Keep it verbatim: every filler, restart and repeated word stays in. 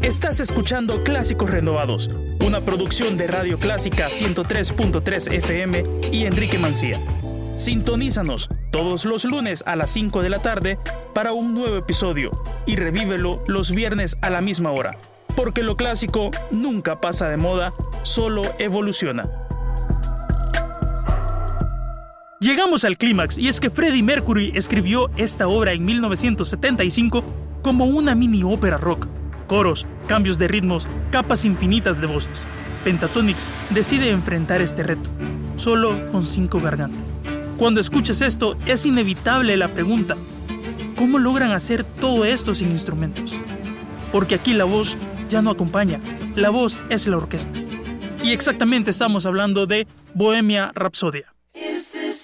Estás escuchando Clásicos Renovados, una producción de Radio Clásica ciento tres punto tres F M y Enrique Mancía. Sintonízanos todos los lunes a las cinco de la tarde para un nuevo episodio y revívelo los viernes a la misma hora, porque lo clásico nunca pasa de moda, solo evoluciona. Llegamos al clímax, y es que Freddie Mercury escribió esta obra en mil novecientos setenta y cinco como una mini ópera rock. Coros, cambios de ritmos, capas infinitas de voces. Pentatonix decide enfrentar este reto, solo con cinco gargantas. Cuando escuches esto, es inevitable la pregunta: ¿cómo logran hacer todo esto sin instrumentos? Porque aquí la voz ya no acompaña, la voz es la orquesta. Y exactamente estamos hablando de Bohemia Rhapsodia.